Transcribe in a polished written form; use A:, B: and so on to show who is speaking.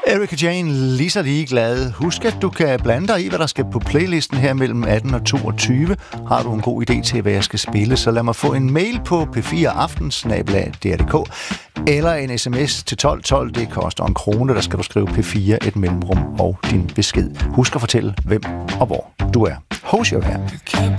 A: Erika Jane, lige så ligeglad. Husk, at du kan blande dig i, hvad der skal på playlisten her mellem 18 og 22. Har du en god idé til, hvad jeg skal spille, så lad mig få en mail på p4aften@dr.dk eller en sms til 1212. Det koster 1 krone. Der skal du skrive P4, et mellemrum og din besked. Husk at fortælle, hvem og hvor du er. Hos jer her.